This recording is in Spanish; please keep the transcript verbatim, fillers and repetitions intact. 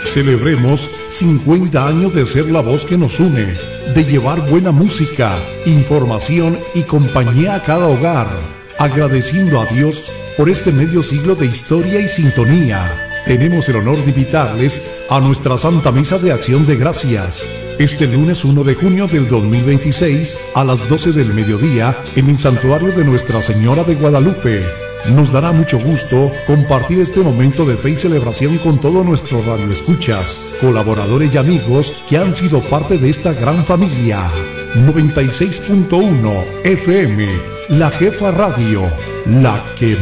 Celebremos cincuenta años de ser la voz que nos une, de llevar buena música, información y compañía a cada hogar, agradeciendo a Dios por este medio siglo de historia y sintonía. Tenemos el honor de invitarles a nuestra Santa Misa de Acción de Gracias, este lunes uno de junio del dos mil veintiséis a las doce del mediodía en el Santuario de Nuestra Señora de Guadalupe. Nos dará mucho gusto compartir este momento de fe y celebración con todos nuestros radioescuchas, colaboradores y amigos que han sido parte de esta gran familia. noventa y seis punto uno F M, La Jefa Radio, la que